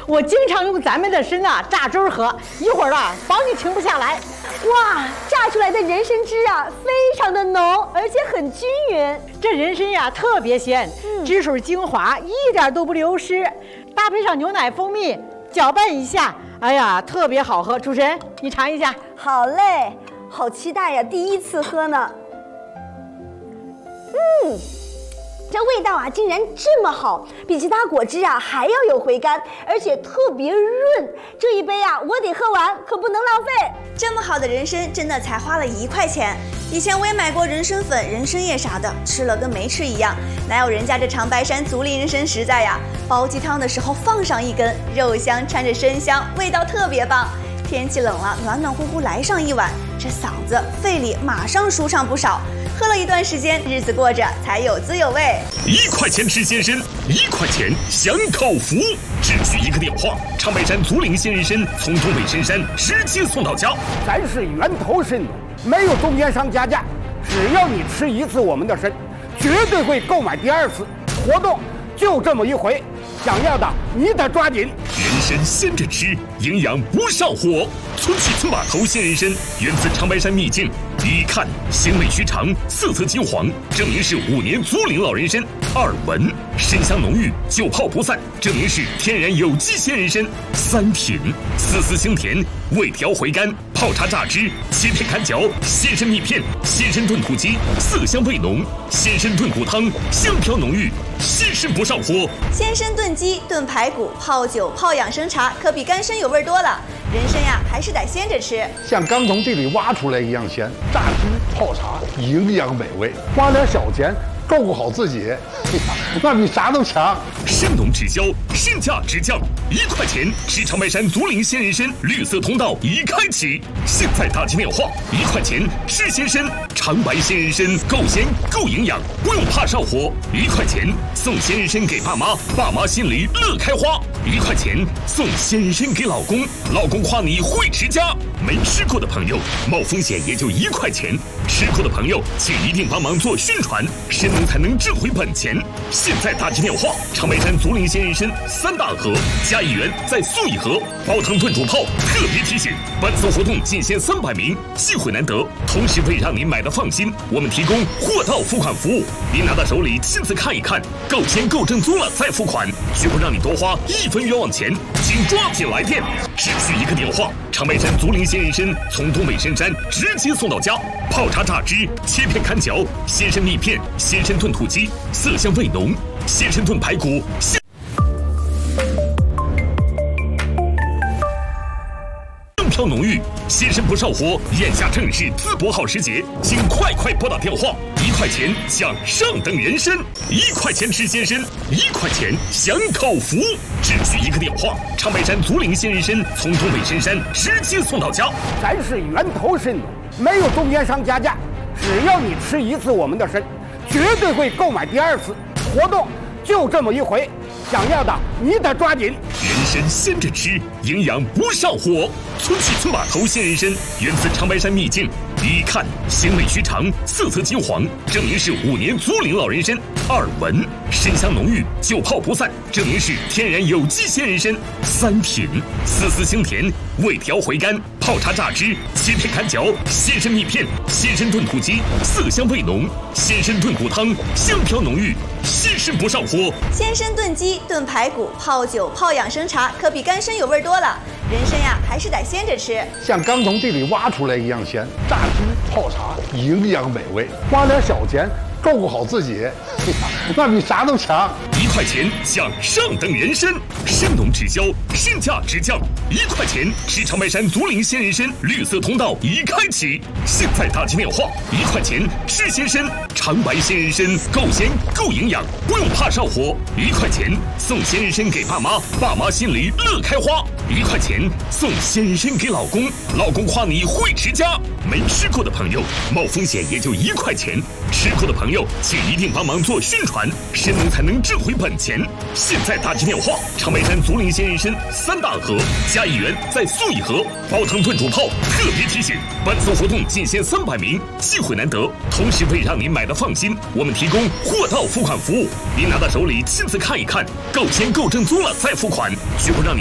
我经常用咱们的参啊榨汁喝，一会儿啊保你停不下来。 哇，榨出来的人参汁啊，非常的浓，而且很均匀。 这人参呀特别鲜，汁水精华一点都不流失，搭配上牛奶、蜂蜜，搅拌一下，哎呀，特别好喝。主持人，你尝一下。 好嘞，好期待呀，第一次喝呢。这味道啊，竟然这么好，比其他果汁啊还要有回甘，而且特别润。这一杯啊，我得喝完，可不能浪费。 这么好的人参，真的才花了1块钱。以前我也买过人参粉、人参叶啥的，吃了跟没吃一样，哪有人家这长白山竹林人参实在呀？煲鸡汤的时候放上一根，肉香掺着参香，味道特别棒。天气冷了，暖暖乎乎来上一碗，这嗓子、肺里马上舒畅不少。喝了一段时间，日子过着才有滋有味。 1块钱吃鲜参，1块钱享口福，只需一个电话，长白山竹林鲜人参从东北深山直接送到家。 咱是源头参农，没有中间商加价，只要你吃一次我们的参，绝对会购买第2次。活动就这么一回，想要的你得抓紧。 人参鲜着吃，营养不上火。村起村把头鲜人参源自长白山秘境，一看形美须长，色泽金黄，证明是5年竹林老人参。2闻参香浓郁，久泡不散，证明是天然有机鲜人参。3品丝丝腥甜，味调回甘，泡茶榨汁，切片砍嚼，鲜参蜜片，鲜参炖土鸡，色香味浓，鲜参炖骨汤，香飘浓郁，鲜参不上火。 鲜参炖鸡、炖排骨、泡酒、泡养生茶，可比干参有味多了。人参呀，还是得鲜着吃， 像刚从地里挖出来一样鲜，榨汁泡茶，营养美味，花点小钱照顾好自己，那比啥都强。 参农直销，身价直降，1块钱吃长白山竹林鲜人参，绿色通道已开启。现在打进电话，1块钱吃鲜参，长白鲜人参够鲜够营养，不用怕上火。1块钱送鲜人参给爸妈，爸妈心里乐开花。1块钱送鲜人参给老公，老公夸你会持家。没吃过的朋友，冒风险也就1块钱；吃过的朋友，请一定帮忙做宣传，参农才能挣回本钱。现在打进电话，长白山竹林鲜人参3大盒加1元再送1盒，煲汤炖煮泡。特别提醒，本次活动仅限300名，机会难得。同时为让您买的放心，我们提供货到付款服务，您拿到手里亲自看一看，够鲜够正宗了再付款，绝不让你多花1分冤枉钱。请抓紧来电，只需一个电话，长白山竹林鲜人参从东北深山直接送到家，泡茶榨汁，切片砍嚼，鲜参蜜片，鲜参炖土鸡，色香味浓，鲜参炖排骨。香飘浓郁，鲜参不上火，眼下正是淄博好时节，请快拨打电话，1块钱享上等人参，1块钱吃鲜参，1块钱享口福，只需一个电话，长白山竹林鲜人参从东北深山直接送到家。 咱是源头参农，没有中间商加价，只要你吃一次我们的参，绝对会购买第2次。活动就这么一回，想要的你得抓紧。 人参鲜着吃，营养不上火。村起村把头鲜人参源自长白山秘境，一看形美须长，色泽金黄，证明是5年竹林老人参。2闻参香浓郁，久泡不散，证明是天然有机鲜人参。3品丝丝腥甜，味调回甘，泡茶榨汁，切片砍嚼，鲜参蜜片，鲜参炖土鸡，色香味浓，鲜参炖骨汤，香飘浓郁，鲜参不上火。 鲜参炖鸡、炖排骨、泡酒、泡养生茶，可比干参有味多了。人参呀，还是得鲜着吃， 像刚从地里挖出来一样鲜，榨汁泡茶，营养美味，花点小钱照顾好自己，那比啥都强。 1块钱享上等人参，参农直销，身价直降，1块钱吃长白山竹林鲜人参，绿色通道已开启。现在打进电话，1块钱吃鲜参，长白鲜人参够鲜够营养，不用怕上火。1块钱送鲜人参给爸妈，爸妈心里乐开花。1块钱送鲜人参给老公，老公夸你会持家。没吃过的朋友，冒风险也就1块钱；吃过的朋友，请一定帮忙做宣传，参农才能挣回本钱。现在打进电话，长白山竹林鲜人参3大盒加1元再送1盒，煲汤炖煮泡。特别提醒，本次活动仅限300名，机会难得。同时为让您买的放心，我们提供货到付款服务，您拿到手里亲自看一看，够鲜够正宗了再付款，绝不让你